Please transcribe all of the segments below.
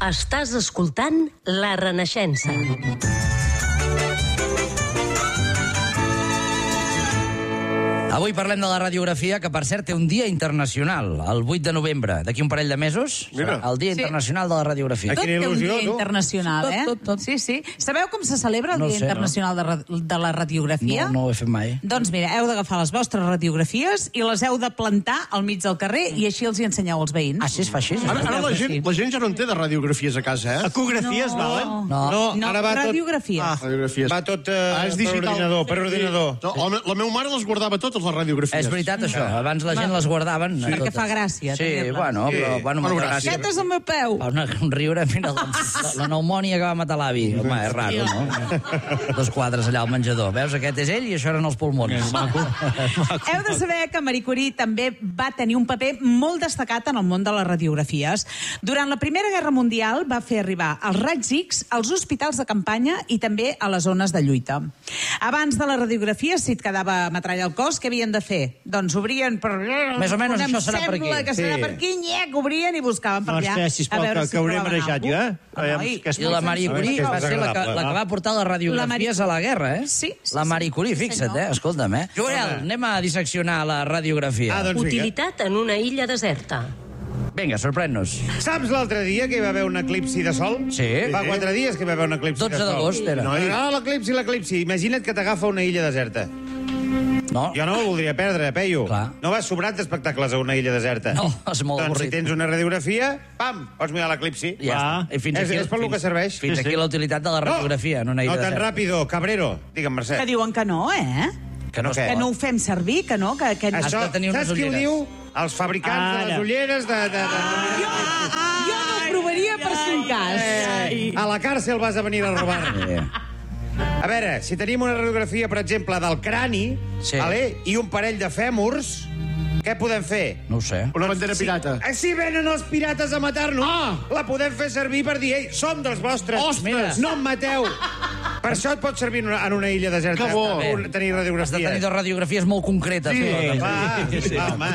Estàs escoltant La Renaixença. Avui parlem de la radiografia, que per cert té un dia internacional, el 8 de novembre, d'aquí un parell de mesos, Mira. el dia internacional de la radiografia. Tot té un dia il·lusió, no? internacional, eh? Tot. Sí, sí. Sabeu com se celebra el No Dia sé, Internacional de la Radiografia? No ho he fet mai. Doncs mira, heu d'agafar les vostres radiografies i les heu de plantar al mig del carrer i així els hi ensenyeu als veïns. Ah, sí, es fa així? Ara la gent ja no en té de radiografies a casa, eh? Ecografies, valen? No. No, ara va tot... radiografies. Radiografies. Va tot és per digital. ordinador, per ordinador. No, la meva mare les guardava totes, les radiografies. És veritat, això. Abans la gent les guardaven. Perquè totes. fa gràcia, Sí, tenir-les. bueno, però... Bueno, Bueno, molta gràcia. Aquest és el meu peu. Un riure, mira, la pneumònia que va matar l'avi. Home, és raro, no? 2 quadres allà al menjador. Veus, aquest és ell i això eren els pulmons. Heu de saber que Marie Curie també va tenir un paper molt destacat en el món de les radiografies. Durant la Primera Guerra Mundial va fer arribar els raigs X als hospitals de campanya i també a les zones de lluita. Abans de la radiografia, si et quedava metralla al cos, què havien de fer? Doncs obrien per... Més o menys això serà per aquí. Em sembla que serà per aquí, nyec, obrien i buscaven per allà. Hòstia, sisplau, que hauré marejat jo, eh? I la Marie Curie va ser la que va portar les radiografies a la guerra, eh? Sí. La Marie Curie, fixa't, eh? Escolta'm, eh? Joel, anem a disseccionar la radiografia. Ah, doncs vinga. Utilitat en una illa deserta. Vinga, sorprèn-nos. Saps l'altre dia que hi va haver un eclipsi de sol? Sí. Fa 4 dies que hi va haver un eclipsi de 12 sol. d'agost era. No, l'eclipsi. Imagina't que t'agafa una illa deserta. No? Jo no ho voldria perdre, Peyu. Clar. No vas sobrat d'espectacles a una illa deserta. No, és molt doncs avorrit. si tens una radiografia, pam, pots mirar l'eclipsi. Ja està. I fins aquí, és per lo que serveix. Fins aquí la utilitat de la radiografia. En una illa No tan deserta. ràpido, Cabrero. Digue'm, Mercè. Que diuen que no, eh? Que no Què? Que no ho fem servir, que no, que... Has Això, de tenir unes saps qui ho ulleres. diu? Els fabricants de les ulleres Jo no ho provaria per si un cas. A la càrcel vas a venir a robar. A veure, si tenim una radiografia, per exemple, del crani, Sí. vale? I un parell de fèmurs, què podem fer? No ho sé. Una bandera pirata. Si venen els pirates a matar-nos, la podem fer servir per dir, ei, som dels vostres. Ostres! No em mateu. Per això et pot servir en una illa deserta. Que bo. Tenir Has de radiografia. tenir 2 radiografies molt concretes. Va, home.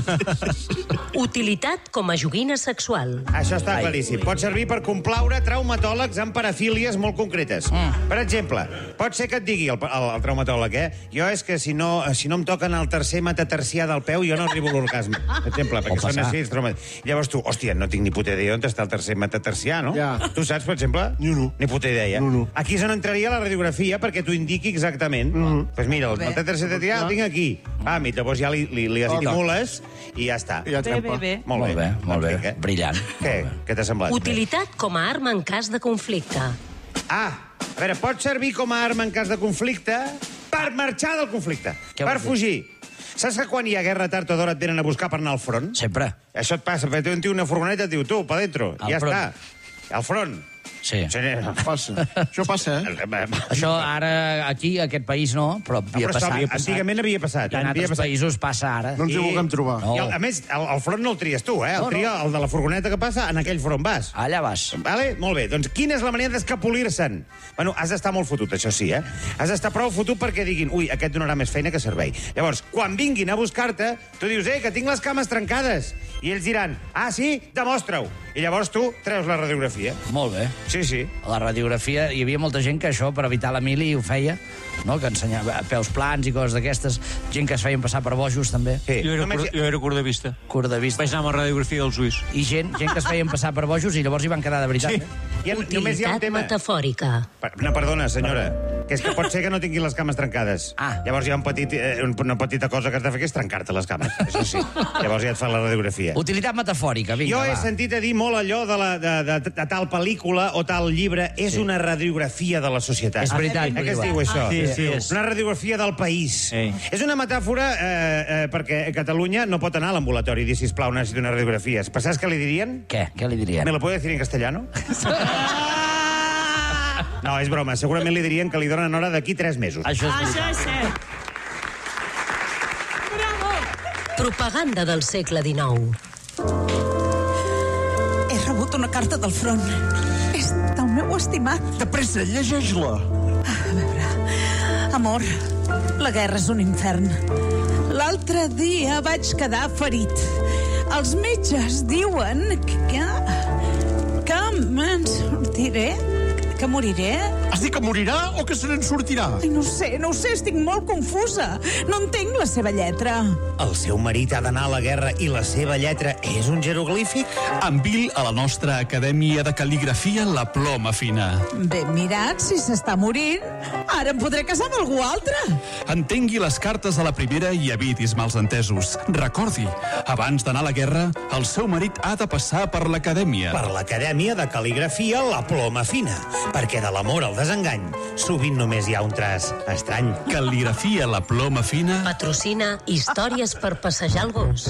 Utilitat com a joguina sexual. Això està claríssim. Pot servir per complaure traumatòlegs amb parafílies molt concretes. Per exemple, pot ser que et digui el traumatòleg, jo és que si no em toquen el tercer metatarsià del peu, jo no arribo a l'orgasme. Per exemple, perquè són passar. així els traumatòlegs. Llavors tu, hòstia, no tinc ni puta idea on està el tercer metatarsià, no? Ja. Tu saps, per exemple? No. Ni puta idea. No. Aquí és on entraria la radiografia perquè t'ho indiqui exactament. Pues mira, el metatarsià el tinc aquí. I llavors ja li estimules i ja està. I ja trempa. Bé. Molt bé. Molt bé. Vinga. Brillant. Què t'ha semblat? Utilitat com a arma en cas de conflicte. A veure, pot servir com a arma en cas de conflicte per marxar del conflicte, Què per vols dir? fugir. Saps que quan hi ha guerra tard o d'hora et venen a buscar per anar al front? Sempre. Això et passa, perquè tu una furgoneta et diu, tu, pa dentro, Al ja front. està. Al front. Sí. Passa. Això passa, eh? Això ara, aquí, a aquest país no, però havia passat. Antigament havia passat. En havia altres països passa ara. No ens hi vulguem trobar. No. I a més, el front no el tries tu, eh? El tria el de la furgoneta que passa, en aquell front vas. Allà vas. Vale? Molt bé. Doncs quina és la manera d'escapolir-se'n? Bueno, has d'estar molt fotut, això sí, eh? Has d'estar prou fotut perquè diguin, ui, aquest donarà més feina que servei. Llavors, quan vinguin a buscar-te, tu dius, que tinc les cames trencades. I ells diran, sí? Demostra-ho. I llavors tu treus la radiografia. Molt bé. Sí. A la radiografia hi havia molta gent que això, per evitar la mili, ho feia, no? Que ensenyava peus plans i coses d'aquestes. Gent que es feien passar per bojos, també. Sí. Jo era curt de vista. Curt de vista. Vaig anar amb la radiografia dels ulls. I gent que es feien passar per bojos i llavors hi van quedar de veritat. Sí. Eh? Només hi ha un Utilitat tema. metafòrica. No, perdona, senyora. Que és que pot ser que no tinguin les cames trencades. Llavors hi ha una petita cosa que has de fer, que és trencar-te les cames. Això sí. Llavors ja et fa la radiografia. Utilitat metafòrica, vinga, Jo he va. sentit a dir molt allò de tal pel·lícula o tal llibre. És una radiografia de la societat. És veritat, Què es diu això? Sí, és. Una radiografia del país. Sí. És una metàfora perquè a Catalunya no pot anar a l'ambulatori i dir, sisplau, necessito una radiografia. Però saps què li dirien? Què? Què li dirien? ¿Me lo puede decir en castellano? No, és broma. Segurament li dirien que li donen hora d'aquí 3 mesos. Això és veritat. Propaganda del segle XIX. He rebut una carta del front. És del meu estimat. De pressa, llegeix-la. Amor, la guerra és un infern. L'altre dia vaig quedar ferit. Els metges diuen que me'n sortiré? Que moriré? Has dit que morirà o que se n'en sortirà? Ai, no ho sé, estic molt confusa. No entenc la seva lletra. El seu marit ha d'anar a la guerra i la seva lletra és un jeroglífic? Envil a la nostra Acadèmia de Cal·ligrafia la ploma fina. Ben mirat, si s'està morint, ara em podré casar amb algú altre. Entengui les cartes a la primera i evitis mals entesos. Recordi, abans d'anar a la guerra, el seu marit ha de passar per l'Acadèmia. Per l'Acadèmia de Cal·ligrafia la ploma fina. Perquè de l'amor al desengany sovint només hi ha un traç estrany. Cal·ligrafia la ploma fina. Patrocina històries per passejar el gos.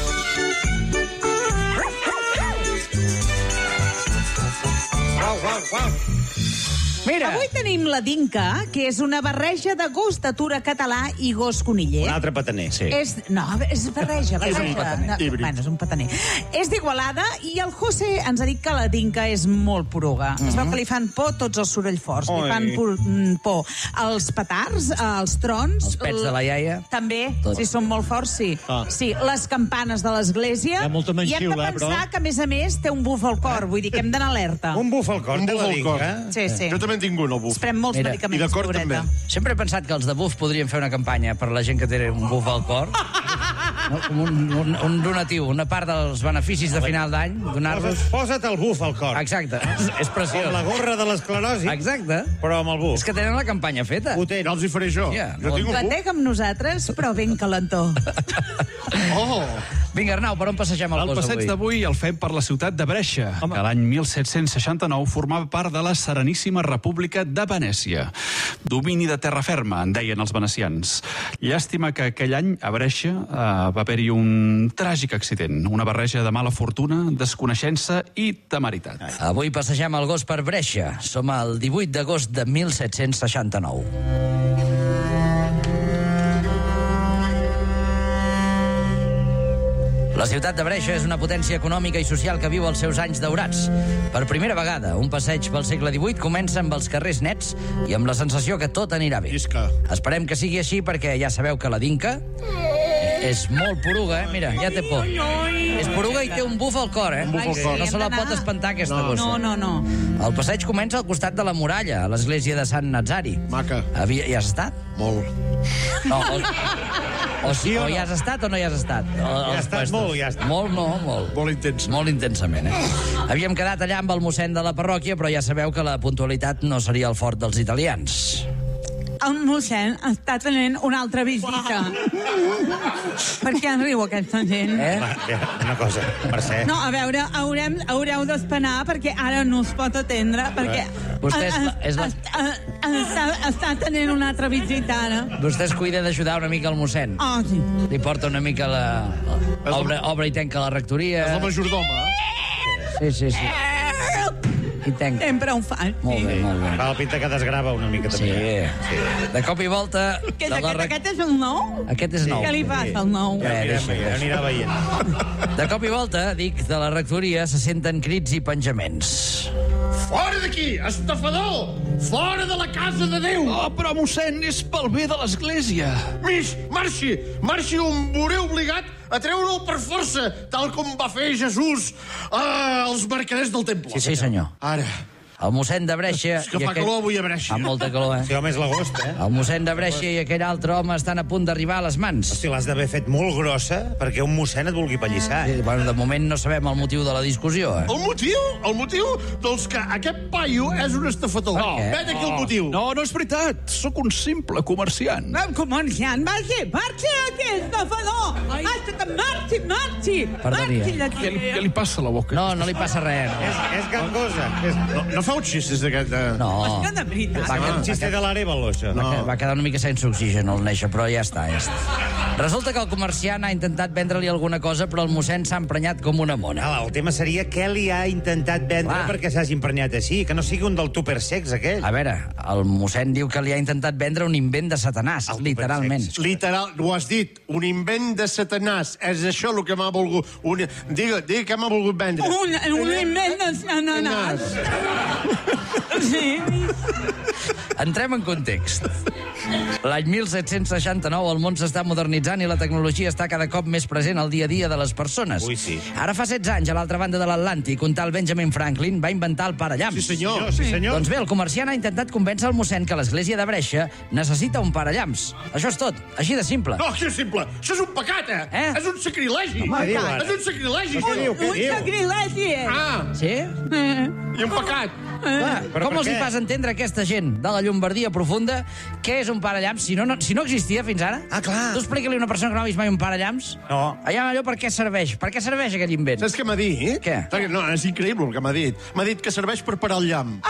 Mira! Avui tenim la Dinka, que és una barreja de gos d'atura català i gos coniller. Un altre pataner. Sí. És barreja. És un pataner. Híbrid. Bueno, és un pataner. És d'Igualada i el José ens ha dit que la Dinka és molt poruga. Es veu que li fan por tots els sorolls forts. Li fan por els petards, els trons... Els pets de la iaia. També, Tot. si són molt forts, sí. Sí, les campanes de l'església. Hi ha molta I hem de menxiula, pensar que, a més, té un buf al cor. Vull dir que hem d'anar alerta. Un buf al cor Un de buf la al cor. Dinka. Sí, sí. Jo també en tinc un, el buf. Es pren molts Mira, medicaments. i de cor pobreta. també. Sempre he pensat que els de buf podrien fer una campanya per la gent que té un buf al cor. No? Com un donatiu, una part dels beneficis de final d'any, donar-los... Posa't el buf al cor. Exacte, és Com preciós. la gorra de l'esclerosi, Exacte. però amb el buf. És que tenen la campanya feta. Potent. No els hi faré jo. Ja, Jo tinc un buf. Batec amb nosaltres, però ben calentó. Oh! Vinga, Arnau, per on passegem el El gos passeig avui? d'avui el fem per la ciutat de Brescia, que l'any 1769 formava part de la Sereníssima República de Venècia. Domini de terra ferma, en deien els venecians. Llàstima que aquell any a Brescia va haver-hi un tràgic accident, una barreja de mala fortuna, desconeixença i temeritat. Avui passegem el gos per Brescia. Som el 18 d'agost de 1769. La ciutat de Brescia és una potència econòmica i social que viu els seus anys daurats. Per primera vegada, un passeig pel segle XVIII comença amb els carrers nets i amb la sensació que tot anirà bé. Visca. Esperem que sigui així perquè ja sabeu que la Dinka és molt poruga, Mira, ja té por. És poruga i té un buf al cor, Un buf al cor. No se la Hem d'anar. pot espantar, aquesta gossa. No. El passeig comença al costat de la muralla, a l'església de Sant Nazari. Maca. Ja has estat? Molt. No, o ja has estat o no hi has estat? Ja ha estat molt, ja ha estat. Molt, no, molt. Molt intens. Molt intensament, Havíem quedat allà amb el mossèn de la parròquia, però ja sabeu que la puntualitat no seria el fort dels italians. El mossèn està tenint una altra visita. Per què en riu aquesta gent? Va, una cosa, Mercè. No, a veure, haureu d'espenar perquè ara no es pot atendre, perquè Vostè és la- està tenint una altra visita ara. Vostè es cuida d'ajudar una mica el mossèn. Ah, sí. Li porta una mica obre i tanca la rectoria. És la majordoma. Sí. I tanca. Sempre ho fa. Molt bé, molt bé. Fa la pinta que desgrava una mica Sí. també. De cop i volta... Que de la aquest és el nou? Aquest és nou. Què li passa al nou? Ja anirà veient. De cop i volta, dic, de la rectoria se senten crits i penjaments. Fora d'aquí, estafador! Fora de la casa de Déu! Oh, però, mossèn, és pel bé de l'església. Marxi o em veuré obligat a treure'l per força, tal com va fer Jesús als mercaders del temple. Sí, senyor. Ara, El mossèn de Brescia... és que fa calor avui a Brescia. Fa molta calor, Sí, home, és l'agost, El mossèn de Brescia i aquell altre home estan a punt d'arribar a les mans. Hosti, l'has d'haver fet molt grossa perquè un mossèn et vulgui pallissar. Sí, bueno, de moment no sabem el motiu de la discussió, El motiu? Doncs que aquest paio és un estafador. Per què? Vet aquí el motiu. No és veritat. Sóc un simple comerciant. El comerciant, marxi d'aquí, estafador! Marxi! Perdoni, Què li passa a la boca? No li passa res. És gangosa. No feu xistes d'aquest... No. De veritat. Va, Un xiste de l'Arevalo, això. Va quedar una mica sense oxigen el néixer, però ja està. Resulta que el comerciant ha intentat vendre-li alguna cosa, però el mossèn s'ha emprenyat com una mona. El tema seria què li ha intentat vendre Clar. perquè s'hagi emprenyat així, que no sigui un del tupper sex, aquell. A veure, el mossèn diu que li ha intentat vendre un invent de Satanàs, El literalment. supersex. Literal, ho has dit, un invent de Satanàs. És això el que m'ha volgut... Digue què m'ha volgut vendre. Un invent de Satanàs. Sí. Entrem en context. L'any 1769 el món s'està modernitzant i la tecnologia està cada cop més present al dia a dia de les persones. Ui, sí. Ara fa 16 anys, a l'altra banda de l'Atlàntic, un tal Benjamin Franklin va inventar el parallamps. Sí, senyor. Sí, senyor. Doncs bé, el comerciant ha intentat convèncer el mossèn que l'església de Breixa necessita un parallamps. Això és tot, així de simple. No, que és simple. Això és un pecat, Eh? És un sacrilegi. Què diu, ara? És un sacrilegi. Què diu, què Un diu? sacrilegi! Ah, Sí? i un pecat. Clar, Però com per els hi què? fas entendre a aquesta gent de la Llombardia profunda què és un parallamps si no existia fins ara? Ah, clar. Tu explica-li a una persona que no ha vist mai un parallamps. No. Allò per què serveix? Per què serveix aquell invent? Saps què m'ha dit? Què? Perquè, no, és increïble el que m'ha dit. M'ha dit que serveix per parar el llamp.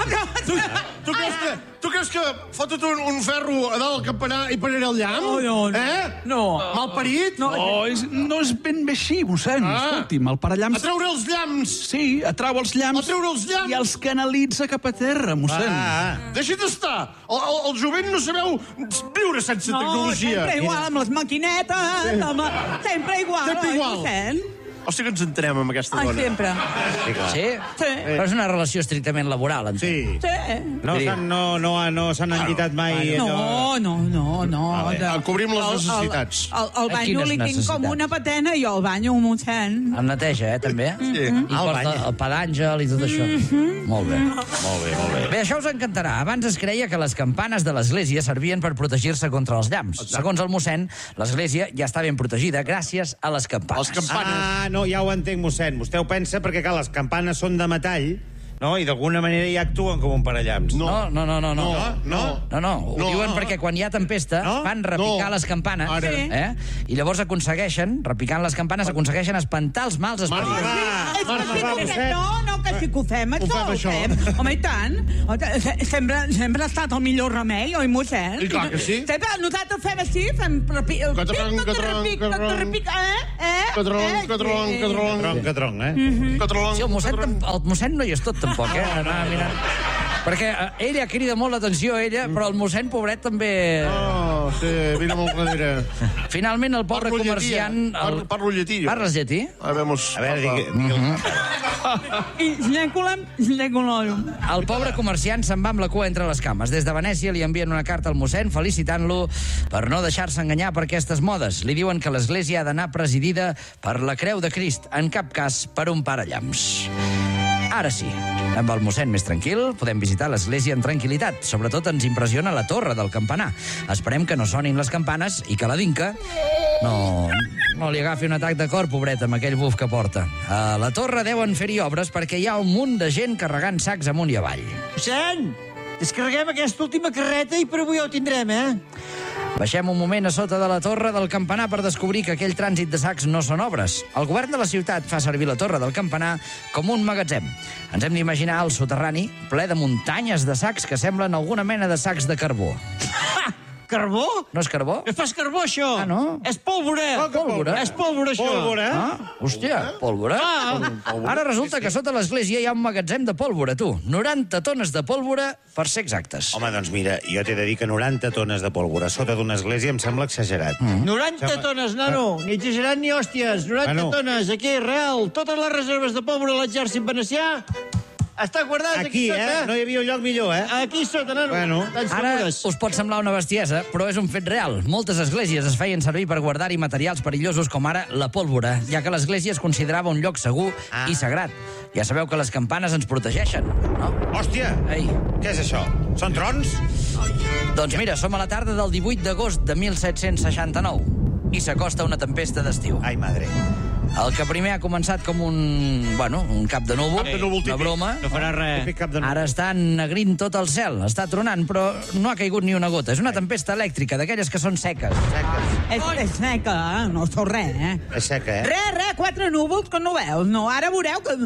Tu creus que fotot un ferro a dalt al campanar i pararé el llamp? No. No. Malparit? No és ben bé així, mossèn. Ah. Escolti'm, el A parallamps... treure els llamps! Sí, atrau els llamps... A treure els llamps! I els canalitza cap a terra, mossèn. Deixa't estar! El jovent no sabeu viure sense tecnologia. Sempre igual, amb les maquinetes, sempre igual. Sempre igual. Mossèn? Hosti, que ens entrem amb aquesta Ai, dona. sempre. Sí? Sí. Però és una relació estrictament laboral, entenc. Sí. Sí. No s'han enllitat mai... allò. No. Cobrim les necessitats. El banyo Quines li tinc com necessitats? una patena i jo el banyo un mossèn. Em neteja, també? Sí. I porta el pa d'àngel i tot això. Molt bé. Molt bé. Bé, això us encantarà. Abans es creia que les campanes de l'església servien per protegir-se contra els llamps. Segons el mossèn, l'església ja està ben protegida gràcies a les campanes. Les campanes. No, ja ho entenc, mossèn. Vostè ho pensa perquè, clar, les campanes són de metall, no? I d'alguna manera ja actuen com un parallamps. No. No. Ho diuen perquè quan hi ha tempesta fan repicar les campanes. Ara. I llavors repicant les campanes, aconsegueixen espantar els mals esperits. No, que sí que ho fem, això. Home, i tant. Sempre ha estat el millor remei, oi, mossèn? I clar que sí. Sempre nosaltres fem així, fem repic, Catron, eh? Sí, el mossèn no hi és tot, tampoc, Mira. Perquè ella crida molt l'atenció, però el mossèn, pobret, també... Oh, sí, vine molt darrere. Finalment, el pobre Parlo llatí, comerciant... Parlo llatí, jo. Parles llatí? A veure, El pobre comerciant se'n va amb la cua entre les cames. Des de Venècia li envien una carta al mossèn felicitant-lo per no deixar-se enganyar per aquestes modes. Li diuen que l'església ha d'anar presidida per la Creu de Crist, en cap cas per un parallamps. Ara sí, amb el mossèn més tranquil, podem visitar l'església en tranquil·litat. Sobretot ens impressiona la torre del campanar. Esperem que no sonin les campanes i que la dinca no li agafi un atac de cor, pobret, amb aquell buf que porta. A la torre deuen fer-hi obres perquè hi ha un munt de gent carregant sacs amunt i avall. Mossèn, descarreguem aquesta última carreta i per avui ho tindrem, Baixem un moment a sota de la torre del campanar per descobrir que aquell trànsit de sacs no són obres. El govern de la ciutat fa servir la torre del campanar com un magatzem. Ens hem d'imaginar el soterrani ple de muntanyes de sacs que semblen alguna mena de sacs de carbó. Carbó? No és carbó? Que fas carbó, això? Ah, no? És pólvora. Pólvora? És pólvora, això. Pólvora? Hòstia, pólvora? Ara resulta que sota l'església hi ha un magatzem de pólvora, tu. 90 tones de pólvora, per ser exactes. Home, doncs mira, jo t'he de dir que 90 tones de pólvora sota d'una església em sembla exagerat. 90 tones, nano. Ni exagerat ni hòsties. 90 tones, aquí, real. Totes les reserves de pólvora a l'exèrcit venecià estan guardades aquí sota. No hi havia un lloc millor, Aquí sota, nano. Bueno. Ara us pot semblar una bestiesa, però és un fet real. Moltes esglésies es feien servir per guardar-hi materials perillosos com ara la pólvora, ja que l'església es considerava un lloc segur i sagrat. Ja sabeu que les campanes ens protegeixen, no? Hòstia! Ei. Què és això? Són trons? Doncs mira, som a la tarda del 18 d'agost de 1769 i s'acosta una tempesta d'estiu. Ai, madre. El que primer ha començat com un cap de núvol, una broma, No farà res. Típic cap de ara està negrint tot el cel, està tronant, però no ha caigut ni una gota. És una tempesta elèctrica, d'aquelles que són seques. És seca, no sou res, És seca, Res, 4 núvols que no veus. No, ara veureu que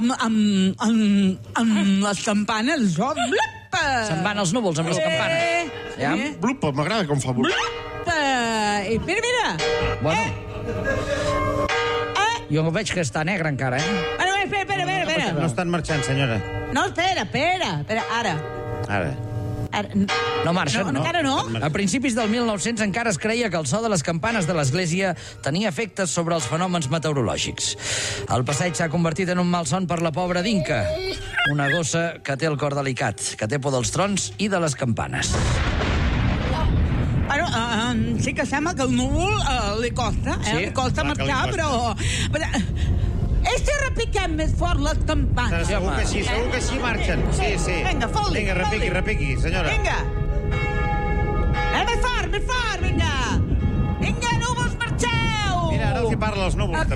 amb les campanes, això... Se'n van els núvols amb les campanes. Ja? Blupa, m'agrada com fa blupa. I mira. Bueno. Jo veig que està negre encara, Espera. No estan marxant, senyora. No, espera. Ara. Ara. No marxen, no? Encara no? A principis del 1900 encara es creia que el so de les campanes de l'església tenia efectes sobre els fenòmens meteorològics. El passeig s'ha convertit en un malson per la pobra Dinka, una gossa que té el cor delicat, que té por dels trons i de les campanes. Bueno, sí que sembla que el núvol li costa, Sí? Li costa Clar que li marxar, costa. però... És que repiquem més fort les campanes. Segur que sí, segur que sí marxen. Sí, sí. Vinga, fot-li, Vinga, fot-li. repiqui, senyora. Vinga. Més fort, vinga. Vinga, núvols, marxeu! Mira, ara els hi parla als núvols.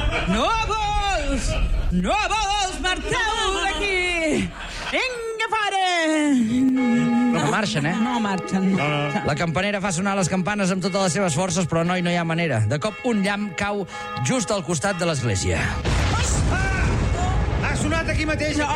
Núvols, marxeu d'aquí! Vinga, fora! No marxen, eh? No marxen. La campanera fa sonar les campanes amb totes les seves forces, però no hi ha manera. De cop, un llamp cau just al costat de l'església. Ha sonat aquí mateix. No,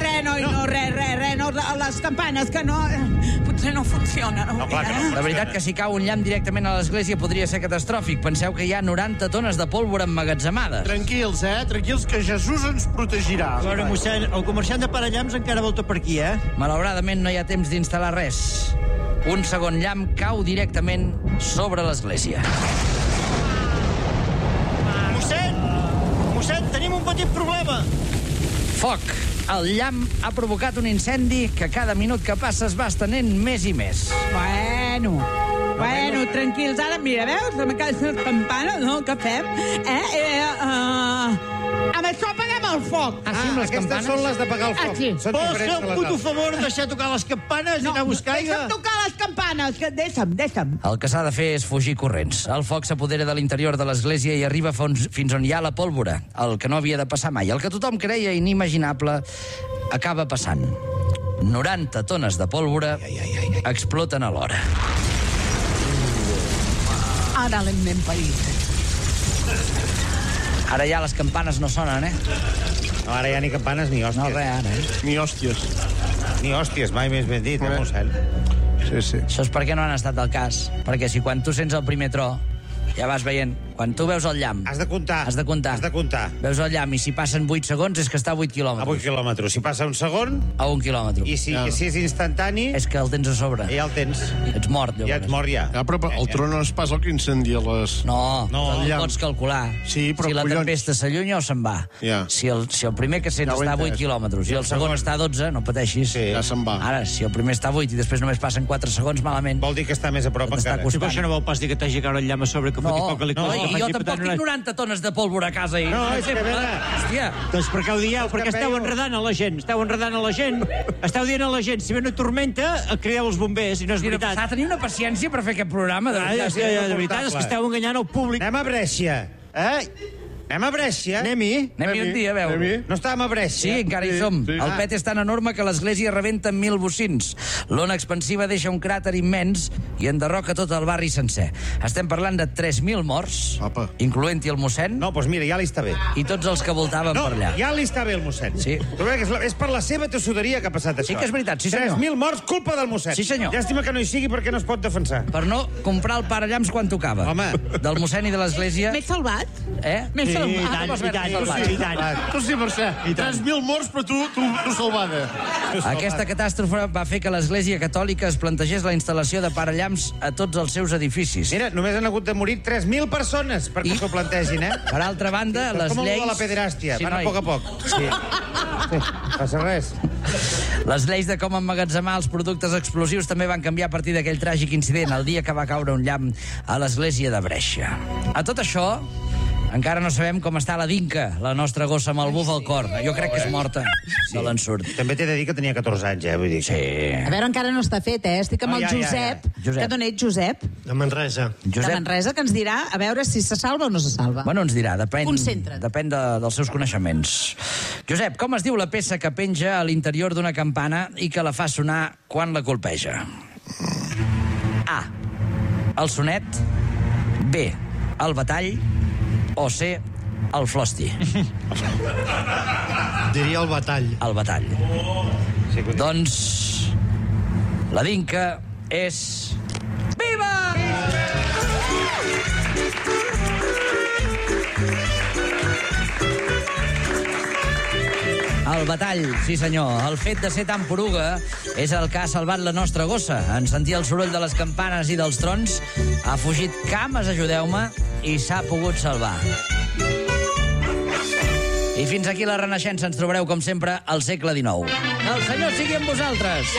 les campanes, que no... Potser no funciona. No, clar que no. De veritat que si cau un llamp directament a l'església podria ser catastròfic. Penseu que hi ha 90 tones de pólvora emmagatzemades. Tranquils, Tranquils, que Jesús ens protegirà. A veure, mossèn, el comerciant de parallams encara volta per aquí, Malauradament no hi ha temps d'instal·lar res. Un segon llamp cau directament sobre l'església. Mossèn, tenim un petit problema. Foc! El llamp ha provocat un incendi que cada minut que passa es va estenent més i més. Bueno, tranquils. Ara, mira, veus? Amb aquestes campanes, no?, que fem. Amb això apaguem el foc. Aquestes són les d'apagar el foc. Ah, sí. Són Vols fer diferents un de les puto altres. favor de deixar tocar les campanes i anar a buscar aigua? Deixa'm tocar les campanes, que deixa'm. El que s'ha de fer és fugir corrents. El foc s'apodera de l'interior de l'església i arriba fins on hi ha la pólvora, el que no havia de passar mai. El que tothom creia inimaginable acaba passant. 90 tones de pólvora exploten alhora. Ara l'hem ben parit. Ara ja les campanes no sonen, No, ara ja ni campanes ni hòsties. No, res, ara, Ni hòsties. Ni hòsties, mai més ben dit, mossèn. Sí. Això és perquè no han estat al cas. Perquè si quan tu sents el primer tro, ja vas veient. Quan tu veus el llamp... Has de comptar. Has de comptar. Has de comptar. Veus el llamp i si passen 8 segons és que està a 8 A 8 quilòmetres. quilòmetres. Si passa un segon, A 1 quilòmetre. i si és instantani, És que el tens a sobre. ja el tens. Ets mort, llavors. Ja ets mort, ja. Però el tron no és pas el que incendia les... No, No, no llamp. pots calcular. Sí, però si la collons. tempesta s'allunya o se'n va. Ja. Si el primer que sents Ja ho he està a 8 entès. quilòmetres i el segon està a 12, no pateixis. Sí. Ja se'n va. Ara, si el primer està a 8 i després només passen 4 segons, malament. Vol dir que està més a prop T'està encara. costant. Però això no vol pas dir que t'hagi caure el llamp a sobre, que foti poc que li no, costa. i jo tampoc tinc 90 tones de pólvora a casa. I, No, és que a veure- Hòstia, Doncs per què ho dieu? Perquè esteu Capello. enredant a la gent. Esteu dient a la gent, si ve una tormenta, crideu els bombers, i no és s'ha veritat. de tenir una paciència per fer aquest programa. De veritat. De veritat, és que esteu enganyant el públic. Anem a Brescia. Anem a Brescia. Anem-hi. Anem-hi un dia, a veure. Anem-hi. No estàvem a Sí, Brescia. encara hi som. sí. El pet és tan enorme que l'església rebenta en 1.000 bocins. L'ona expansiva deixa un cràter immens i enderroca tot el barri sencer. Estem parlant de 3.000 morts, Apa. incloent-hi el mossèn, No, doncs mira, ja li està bé. i tots els que voltaven No, per allà. ja li està bé el mossèn. Sí. Tu veus que és per la seva tossuderia que ha passat això. Sí que és veritat, sí, senyor. 3.000 morts, culpa del mossèn. Sí, senyor. Llàstima que no hi sigui perquè no es pot defensar. Per no comprar el parallamps quan tocava. Home. Del mossèn i de l'església... M'he salvat? Eh? M'he Sí, salvat? i tant, vols i veure tant, salvat? i tant. Tu sí, Mercè. 3.000 morts, però tu salvada. Aquesta catàstrofe va fer que l'Església Catòlica es plantegés la instal·lació de parallamps a tots els seus edificis. Mira, només han hagut de morir 3.000 persones perquè s'ho plantegin, Per altra banda, les Com el lleis... de la pederàstia, van a noi. poc a poc. Sí. Passa res. Les lleis de com emmagatzemar els productes explosius també van canviar a partir d'aquell tràgic incident, el dia que va caure un llamp a l'església de Brescia. A tot això, encara no sabem com està la Dinka, la nostra gossa amb el buf al cor. Jo crec que és morta de l'ensurt. També t'he de dir que tenia 14 anys, Vull dir. Sí. A veure, encara no està fet, Estic amb No, el ja, ja, Josep. ja. Que d'on ets, Josep? De Manresa. De Manresa, que ens dirà a veure si se salva o no se salva. Bueno, ens dirà, depèn dels seus coneixements. Josep, com es diu la peça que penja a l'interior d'una campana i que la fa sonar quan la colpeja? A. El sonet. B. El batall. O C. El flosti. Diria el batall. El batall. Doncs la Dinka és... Viva! El batall, sí senyor. El fet de ser tan poruga és el que ha salvat la nostra gossa. En sentir el soroll de les campanes i dels trons, ha fugit cames, ajudeu-me, i s'ha pogut salvar. I fins aquí la Renaixença. Ens trobareu, com sempre, al segle XIX. El Senyor sigui amb vosaltres.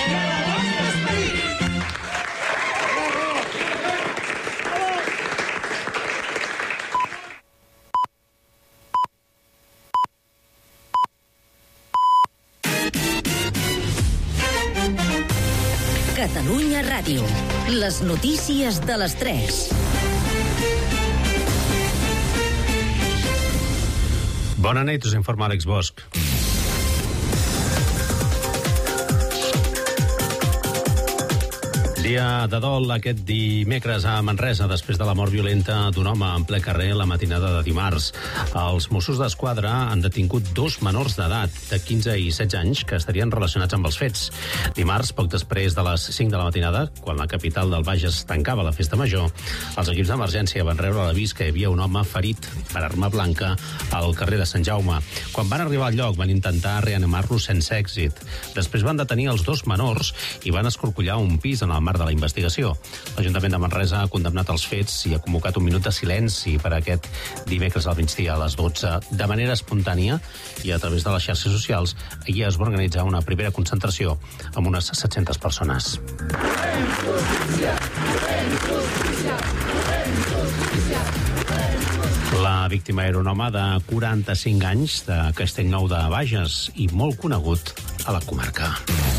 Catalunya Ràdio. Les notícies de les 3. Bona nit, us informa Àlex Bosch. Dia de dol aquest dimecres a Manresa, després de la mort violenta d'un home en ple carrer la matinada de dimarts. Els Mossos d'Esquadra han detingut 2 menors d'edat, de 15 i 16 anys, que estarien relacionats amb els fets. Dimarts, poc després de les 5 de la matinada, quan la capital del Bages tancava la festa major, els equips d'emergència van rebre l'avís que hi havia un home ferit per arma blanca al carrer de Sant Jaume. Quan van arribar al lloc, van intentar reanimar-lo sense èxit. Després van detenir els 2 menors i van escorcollar un pis en el marc de la investigació. L'Ajuntament de Manresa ha condemnat els fets i ha convocat un minut de silenci per aquest dimecres al migdia a les 12. De manera espontània i a través de les xarxes socials, ahir es va organitzar una primera concentració amb unes 700 persones. La víctima era un home de 45 anys de Castellnou de Bages i molt conegut a la comarca.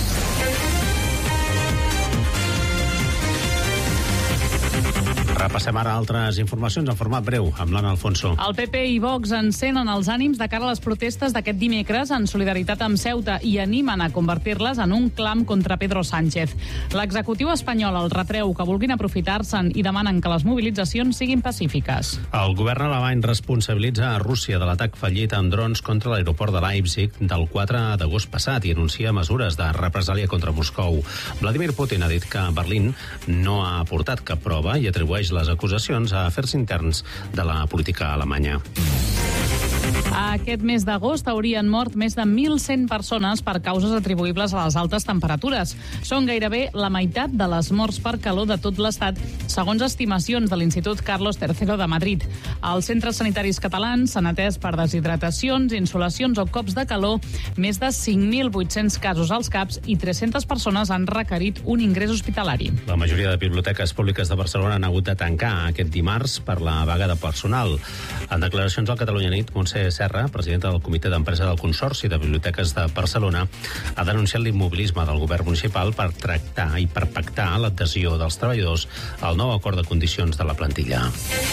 Repassem ara altres informacions en format breu, amb l'Anna Alfonso. El PP i Vox encenen els ànims de cara a les protestes d'aquest dimecres en solidaritat amb Ceuta i animen a convertir-les en un clam contra Pedro Sánchez. L'executiu espanyol el retreu que vulguin aprofitar-se'n i demanen que les mobilitzacions siguin pacífiques. El govern alemany responsabilitza a Rússia de l'atac fallit amb drons contra l'aeroport de Leipzig del 4 d'agost passat i anuncia mesures de represàlia contra Moscou. Vladimir Putin ha dit que Berlín no ha aportat cap prova i atribueix les acusacions a afers interns de la política alemanya. Aquest mes d'agost haurien mort més de 1.100 persones per causes atribuïbles a les altes temperatures. Són gairebé la meitat de les morts per calor de tot l'Estat, segons estimacions de l'Institut Carlos III de Madrid. Als centres sanitaris catalans s'han atès per deshidratacions, insolacions o cops de calor més de 5.800 casos als CAPs i 300 persones han requerit un ingrés hospitalari. La majoria de biblioteques públiques de Barcelona han hagut de tancar aquest dimarts per la vaga de personal. En declaracions al Catalunya Nit, Montse Serra, presidenta del Comitè d'Empresa del Consorci de Biblioteques de Barcelona, ha denunciat l'immobilisme del govern municipal per tractar i per pactar l'adhesió dels treballadors al nou acord de condicions de la plantilla.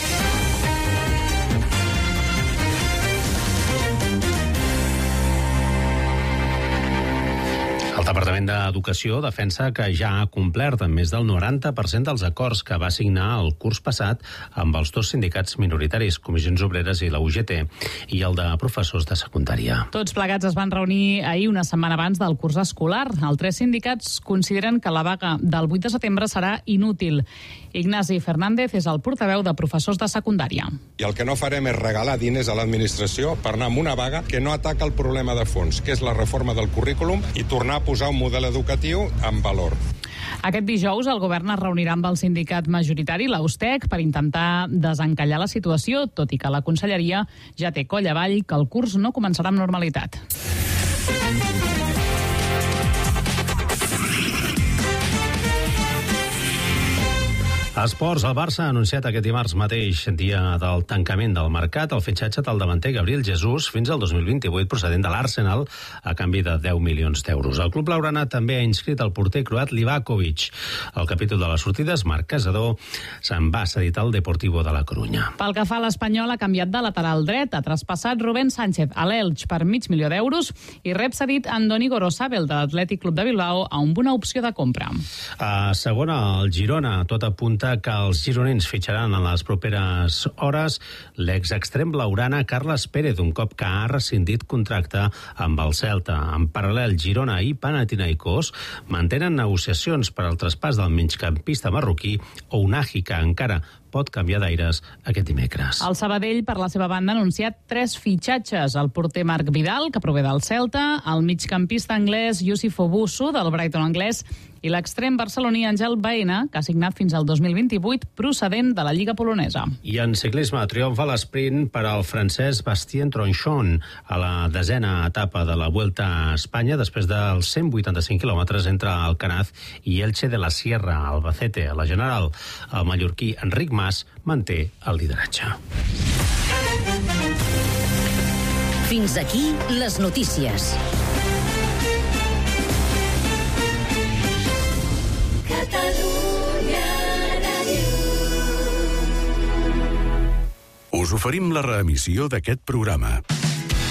El Departament d'Educació defensa que ja ha complert amb més del 90% dels acords que va signar el curs passat amb els 2 sindicats minoritaris, Comissions Obreres i la UGT, i el de professors de secundària. Tots plegats es van reunir ahir, una setmana abans del curs escolar. Els 3 sindicats consideren que la vaga del 8 de setembre serà inútil. Ignasi Fernández és el portaveu de professors de secundària. I el que no farem és regalar diners a l'administració per anar amb una vaga que no ataca el problema de fons, que és la reforma del currículum, i tornar a posar un model educatiu en valor. Aquest dijous el govern es reunirà amb el sindicat majoritari, la USTEC, per intentar desencallar la situació, tot i que la conselleria ja té coll avall que el curs no començarà amb normalitat. Esports, el Barça ha anunciat aquest dimarts mateix, dia del tancament del mercat, el fitxatge del davanter Gabriel Jesús fins al 2028 procedent de l'Arsenal a canvi de 10 milions d'euros. El club blaugrana també ha inscrit el porter croat Livakovic. El capítol de les sortides, Marc Casador, se'n va cedit al Deportivo de la Corunya. Pel que fa a l'Espanyol, ha canviat de lateral dret, ha traspassat Rubén Sánchez a l'Elx per $500,000 i rep cedit Andoni Gorosabel de l'Atlètic Club de Bilbao amb una opció de compra. A segona, el Girona, tot apunta que els gironins fitxaran en les properes hores l'exextrem blaugrana Carles Pérez, un cop que ha rescindit contracte amb el Celta. En paral·lel, Girona i Panathinaikos mantenen negociacions per al traspàs del migcampista marroquí Ounahi, que encara pot canviar d'aires aquest dimecres. El Sabadell, per la seva banda, ha anunciat 3 fitxatges. El porter Marc Vidal, que prové del Celta, el migcampista anglès Youssouf Owusu, del Brighton anglès, i l'extrem barceloní Àngel Baena, que ha signat fins al 2028, procedent de la Lliga polonesa. I en ciclisme triomfa l'esprint per al francès Bastien Tronchon a la 10a etapa de la Vuelta a Espanya, després dels 185 quilòmetres entre Alcaraz i Elche de la Sierra, Albacete. A la general, el mallorquí Enric Mas manté el lideratge. Fins aquí les notícies. Us oferim la reemissió d'aquest programa.